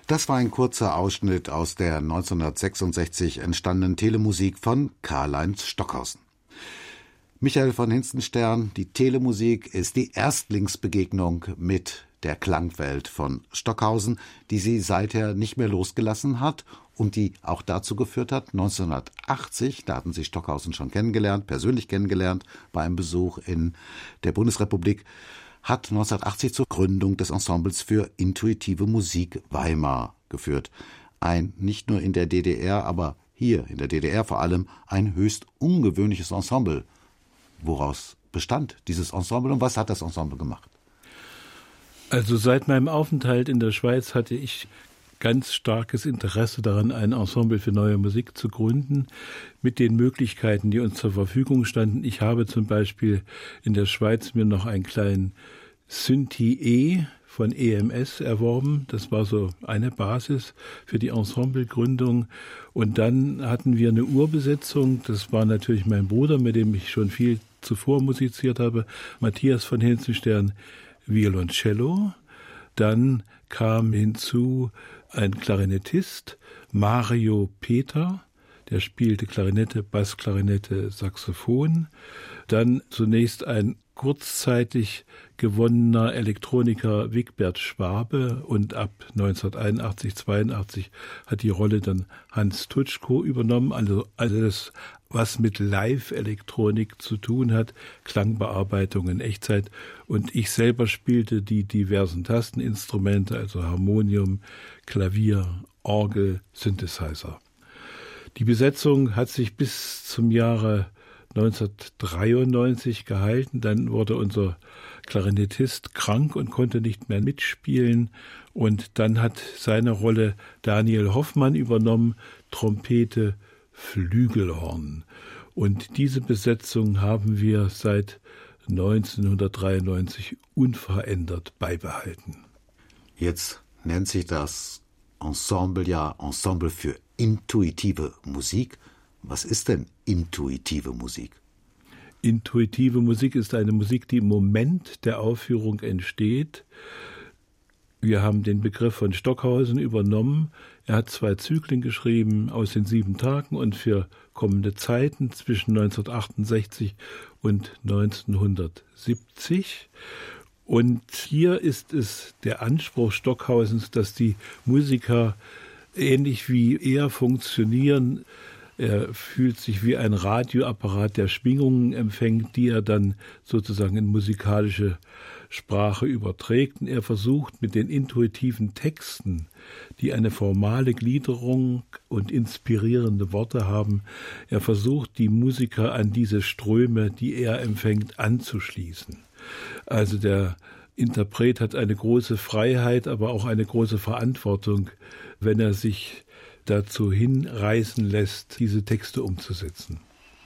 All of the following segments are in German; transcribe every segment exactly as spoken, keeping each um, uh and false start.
Das war ein kurzer Ausschnitt aus der neunzehnhundertsechsundsechzig entstandenen Telemusik von Karl-Heinz Stockhausen. Michael von Hinzenstern, die Telemusik ist die Erstlingsbegegnung mit der Klangwelt von Stockhausen, die sie seither nicht mehr losgelassen hat und die auch dazu geführt hat, neunzehnhundertachtzig, da hatten sie Stockhausen schon kennengelernt, persönlich kennengelernt, bei einem Besuch in der Bundesrepublik, hat neunzehnhundertachtzig zur Gründung des Ensembles für intuitive Musik Weimar geführt. Ein nicht nur in der D D R, aber hier in der D D R vor allem ein höchst ungewöhnliches Ensemble. Woraus bestand dieses Ensemble und was hat das Ensemble gemacht? Also seit meinem Aufenthalt in der Schweiz hatte ich ganz starkes Interesse daran, ein Ensemble für neue Musik zu gründen, mit den Möglichkeiten, die uns zur Verfügung standen. Ich habe zum Beispiel in der Schweiz mir noch einen kleinen Synthi-E von E M S erworben. Das war so eine Basis für die Ensemblegründung. Und dann hatten wir eine Urbesetzung. Das war natürlich mein Bruder, mit dem ich schon viel zuvor musiziert habe, Matthias von Hinzenstern, Violoncello. Dann kam hinzu ein Klarinettist, Mario Peter, der spielte Klarinette, Bassklarinette, Saxophon. Dann zunächst ein kurzzeitig gewonnener Elektroniker Wigbert Schwabe und ab neunzehnhunderteinundachtzig, zweiundachtzig hat die Rolle dann Hans Tutschko übernommen, also alles, was mit Live-Elektronik zu tun hat, Klangbearbeitung in Echtzeit. Und ich selber spielte die diversen Tasteninstrumente, also Harmonium, Klavier, Orgel, Synthesizer. Die Besetzung hat sich bis zum Jahre neunzehnhundertdreiundneunzig gehalten. Dann wurde unser Klarinettist krank und konnte nicht mehr mitspielen. Und dann hat seine Rolle Daniel Hoffmann übernommen, Trompete, Flügelhorn. Und diese Besetzung haben wir seit neunzehnhundertdreiundneunzig unverändert beibehalten. Jetzt nennt sich das Ensemble ja Ensemble für intuitive Musik. Was ist denn intuitive Musik? Intuitive Musik ist eine Musik, die im Moment der Aufführung entsteht. Wir haben den Begriff von Stockhausen übernommen. Er hat zwei Zyklen geschrieben aus den sieben Tagen und für kommende Zeiten zwischen neunzehnhundertachtundsechzig und neunzehnhundertsiebzig. Und hier ist es der Anspruch Stockhausens, dass die Musiker ähnlich wie er funktionieren. Er fühlt sich wie ein Radioapparat, der Schwingungen empfängt, die er dann sozusagen in musikalische Sprache überträgt. Und er versucht mit den intuitiven Texten, die eine formale Gliederung und inspirierende Worte haben, er versucht, die Musiker an diese Ströme, die er empfängt, anzuschließen. Also der Interpret hat eine große Freiheit, aber auch eine große Verantwortung, wenn er sich dazu hinreißen lässt, diese Texte umzusetzen.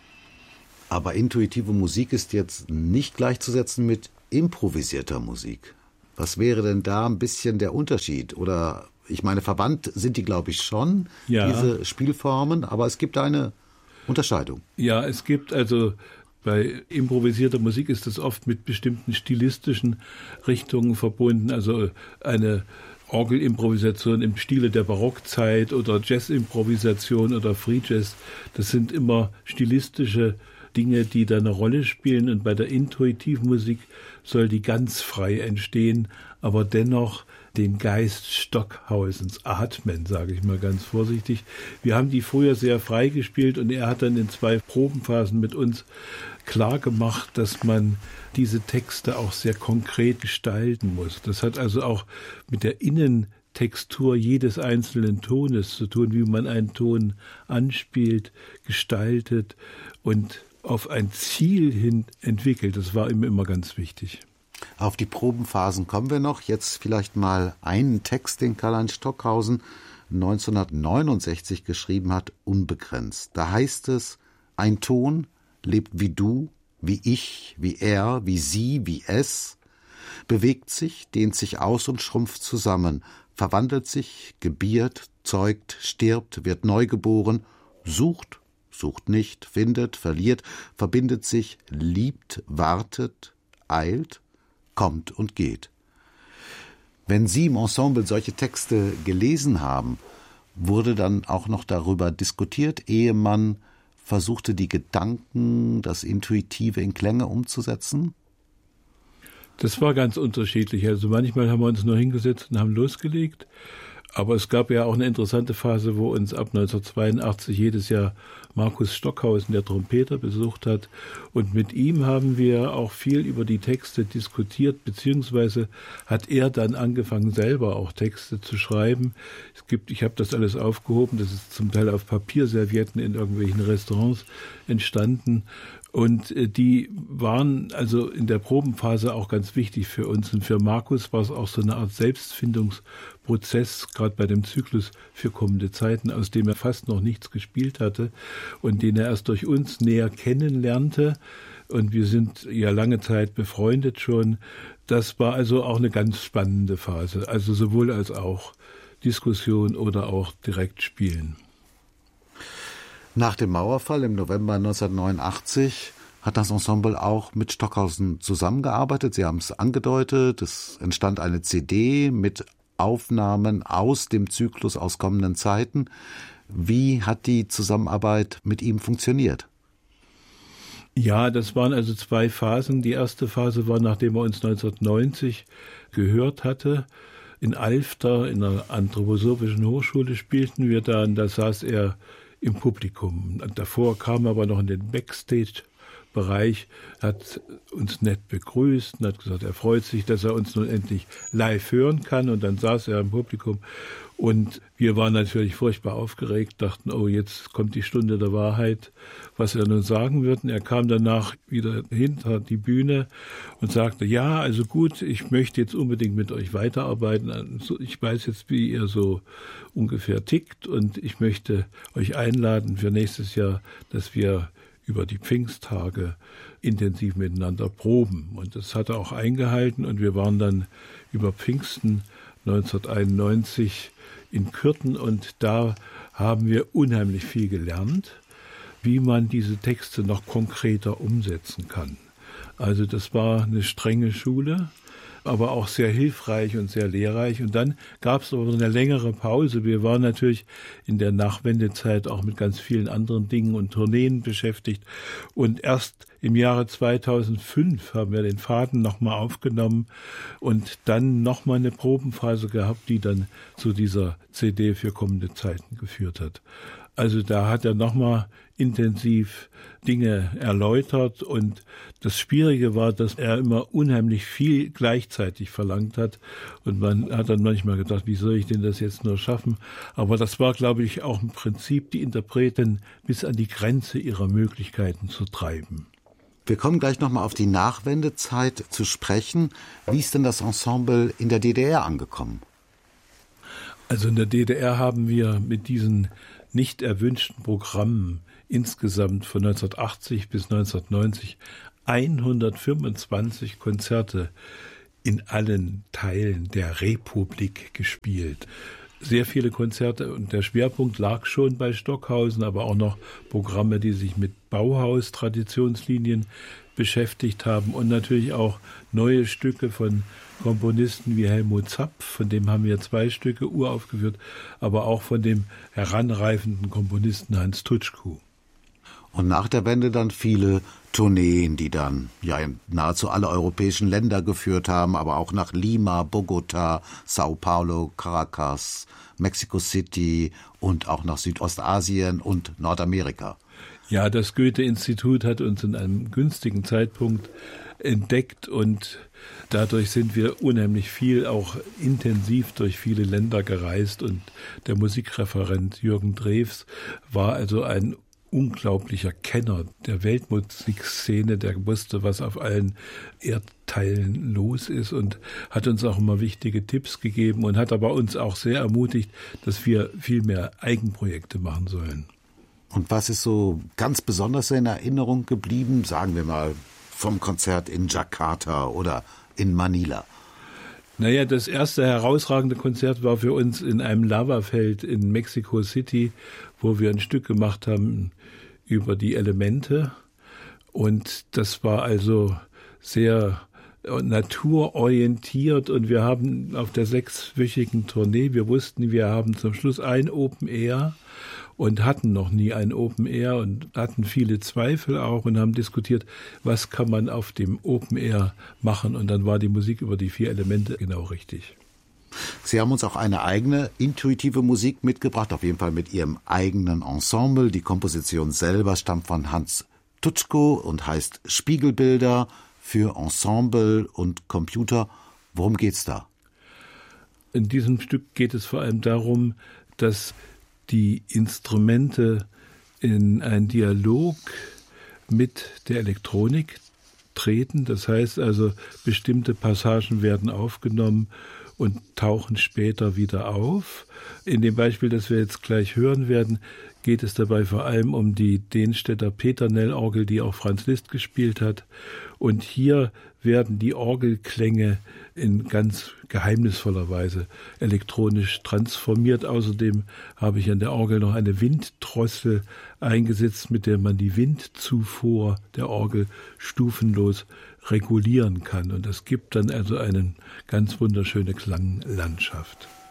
Aber intuitive Musik ist jetzt nicht gleichzusetzen mit improvisierter Musik. Was wäre denn da ein bisschen der Unterschied? Oder, ich meine, verwandt sind die, glaube ich, schon, ja, diese Spielformen, aber es gibt eine Unterscheidung. Ja, es gibt also, bei improvisierter Musik ist es oft mit bestimmten stilistischen Richtungen verbunden, also eine Orgelimprovisation im Stile der Barockzeit oder Jazzimprovisation oder Free Jazz, das sind immer stilistische Dinge, die da eine Rolle spielen. Und bei der intuitiven Musik soll die ganz frei entstehen, aber dennoch den Geist Stockhausens atmen, sage ich mal ganz vorsichtig. Wir haben die früher sehr frei gespielt und er hat dann in zwei Probenphasen mit uns klar gemacht, dass man diese Texte auch sehr konkret gestalten muss. Das hat also auch mit der Innentextur jedes einzelnen Tones zu tun, wie man einen Ton anspielt, gestaltet und auf ein Ziel hin entwickelt. Das war ihm immer ganz wichtig. Auf die Probenphasen kommen wir noch. Jetzt vielleicht mal einen Text, den Karl-Heinz Stockhausen neunzehnhundertneunundsechzig geschrieben hat, unbegrenzt. Da heißt es, ein Ton lebt wie du, wie ich, wie er, wie sie, wie es, bewegt sich, dehnt sich aus und schrumpft zusammen, verwandelt sich, gebiert, zeugt, stirbt, wird neugeboren, sucht, sucht nicht, findet, verliert, verbindet sich, liebt, wartet, eilt, kommt und geht. Wenn Sie im Ensemble solche Texte gelesen haben, wurde dann auch noch darüber diskutiert, ehe man versuchte, die Gedanken, das Intuitive in Klänge umzusetzen? Das war ganz unterschiedlich. Also manchmal haben wir uns nur hingesetzt und haben losgelegt. Aber es gab ja auch eine interessante Phase, wo uns ab neunzehnhundertzweiundachtzig jedes Jahr Markus Stockhausen, der Trompeter, besucht hat. Und mit ihm haben wir auch viel über die Texte diskutiert, beziehungsweise hat er dann angefangen, selber auch Texte zu schreiben. Es gibt, ich habe das alles aufgehoben, das ist zum Teil auf Papierservietten in irgendwelchen Restaurants entstanden. Und die waren also in der Probenphase auch ganz wichtig für uns. Und für Markus war es auch so eine Art Selbstfindungsprozess, gerade bei dem Zyklus für kommende Zeiten, aus dem er fast noch nichts gespielt hatte und den er erst durch uns näher kennenlernte. Und wir sind ja lange Zeit befreundet schon. Das war also auch eine ganz spannende Phase. Also sowohl als auch Diskussion oder auch direkt Spielen. Nach dem Mauerfall im November neunzehnhundertneunundachtzig hat das Ensemble auch mit Stockhausen zusammengearbeitet. Sie haben es angedeutet, es entstand eine C D mit Aufnahmen aus dem Zyklus aus kommenden Zeiten. Wie hat die Zusammenarbeit mit ihm funktioniert? Ja, das waren also zwei Phasen. Die erste Phase war, nachdem er uns neunzehnhundertneunzig gehört hatte. In Alfter, in einer anthroposophischen Hochschule spielten wir da, und da saß er im Publikum. Davor kam er aber noch in den Backstage-Bereich, hat uns nett begrüßt und hat gesagt, er freut sich, dass er uns nun endlich live hören kann. Und dann saß er im Publikum und wir waren natürlich furchtbar aufgeregt, dachten, oh, jetzt kommt die Stunde der Wahrheit, was er nun sagen wird. Und er kam danach wieder hinter die Bühne und sagte, ja, also gut, ich möchte jetzt unbedingt mit euch weiterarbeiten. Also ich weiß jetzt, wie ihr so ungefähr tickt und ich möchte euch einladen für nächstes Jahr, dass wir über die Pfingsttage intensiv miteinander proben. Und das hat er auch eingehalten und wir waren dann über Pfingsten neunzehnhunderteinundneunzig in Kürten und da haben wir unheimlich viel gelernt, wie man diese Texte noch konkreter umsetzen kann. Also das war eine strenge Schule, aber auch sehr hilfreich und sehr lehrreich. Und dann gab es aber eine längere Pause. Wir waren natürlich in der Nachwendezeit auch mit ganz vielen anderen Dingen und Tourneen beschäftigt. Und erst im Jahre zweitausendfünf haben wir den Faden nochmal aufgenommen und dann nochmal eine Probenphase gehabt, die dann zu dieser C D für kommende Zeiten geführt hat. Also da hat er nochmal intensiv Dinge erläutert und das Schwierige war, dass er immer unheimlich viel gleichzeitig verlangt hat und man hat dann manchmal gedacht, wie soll ich denn das jetzt nur schaffen? Aber das war, glaube ich, auch im Prinzip die Interpreten bis an die Grenze ihrer Möglichkeiten zu treiben. Wir kommen gleich nochmal auf die Nachwendezeit zu sprechen. Wie ist denn das Ensemble in der D D R angekommen? Also in der D D R haben wir mit diesen nicht erwünschten Programmen insgesamt von neunzehnhundertachtzig bis neunzehnhundertneunzig hundertfünfundzwanzig Konzerte in allen Teilen der Republik gespielt. Sehr viele Konzerte und der Schwerpunkt lag schon bei Stockhausen, aber auch noch Programme, die sich mit Bauhaus-Traditionslinien beschäftigt haben und natürlich auch neue Stücke von Komponisten wie Helmut Zapf, von dem haben wir zwei Stücke uraufgeführt, aber auch von dem heranreifenden Komponisten Hans Tutschku. Und nach der Wende dann viele Tourneen, die dann ja in nahezu alle europäischen Länder geführt haben, aber auch nach Lima, Bogota, Sao Paulo, Caracas, Mexico City und auch nach Südostasien und Nordamerika. Ja, das Goethe-Institut hat uns in einem günstigen Zeitpunkt entdeckt und dadurch sind wir unheimlich viel, auch intensiv durch viele Länder gereist und der Musikreferent Jürgen Drews war also ein unglaublicher Kenner der Weltmusikszene, der wusste, was auf allen Erdteilen los ist und hat uns auch immer wichtige Tipps gegeben und hat aber uns auch sehr ermutigt, dass wir viel mehr Eigenprojekte machen sollen. Und was ist so ganz besonders in Erinnerung geblieben, sagen wir mal, vom Konzert in Jakarta oder in Manila? Naja, das erste herausragende Konzert war für uns in einem Lavafeld in Mexico City, wo wir ein Stück gemacht haben über die Elemente. Und das war also sehr naturorientiert, und wir haben auf der sechswöchigen Tournee, wir wussten, wir haben zum Schluss ein Open Air und hatten noch nie ein Open Air und hatten viele Zweifel auch und haben diskutiert, was kann man auf dem Open Air machen, und dann war die Musik über die vier Elemente genau richtig. Sie haben uns auch eine eigene intuitive Musik mitgebracht, auf jeden Fall mit Ihrem eigenen Ensemble. Die Komposition selber stammt von Hans Tutschko und heißt Spiegelbilder für Ensemble und Computer. Worum geht's da? In diesem Stück geht es vor allem darum, dass die Instrumente in einen Dialog mit der Elektronik treten. Das heißt also, bestimmte Passagen werden aufgenommen und tauchen später wieder auf. In dem Beispiel, das wir jetzt gleich hören werden, geht es dabei vor allem um die Denstädter Peternell-Orgel, die auch Franz Liszt gespielt hat. Und hier werden die Orgelklänge in ganz geheimnisvoller Weise elektronisch transformiert. Außerdem habe ich an der Orgel noch eine Winddrossel eingesetzt, mit der man die Windzufuhr der Orgel stufenlos regulieren kann. Und das gibt dann also eine ganz wunderschöne Klanglandschaft.